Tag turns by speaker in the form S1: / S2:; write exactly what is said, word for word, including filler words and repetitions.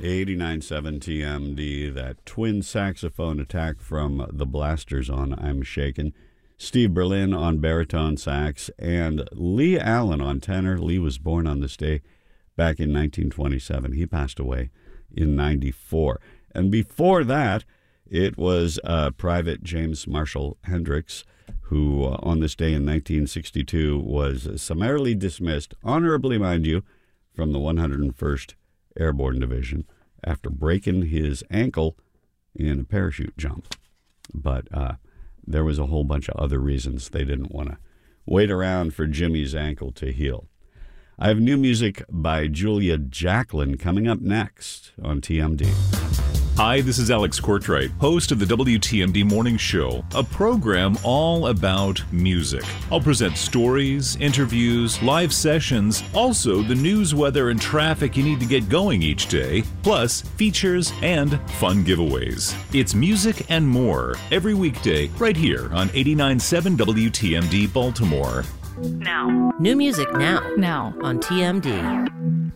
S1: eighty-nine point seven T M D, that twin saxophone attack from the Blasters on I'm Shakin'. Steve Berlin on baritone sax, and Lee Allen on tenor. Lee was born on this day back in nineteen twenty-seven. He passed away in ninety-four. And before that, it was uh, Private James Marshall Hendricks, who uh, on this day in nineteen sixty-two was summarily dismissed, honorably, mind you, from the one hundred first Airborne Division after breaking his ankle in a parachute jump. But uh, there was a whole bunch of other reasons they didn't want to wait around for Jimmy's ankle to heal. I have new music by Julia Jacklin coming up next on T M D.
S2: Hi, this is Alex Courtwright, host of the W T M D Morning Show, a program all about music. I'll present stories, interviews, live sessions, also the news, weather, and traffic you need to get going each day, plus features and fun giveaways. It's music and more every weekday right here on eighty-nine point seven W T M D Baltimore.
S3: Now. New music now. Now. On T M D.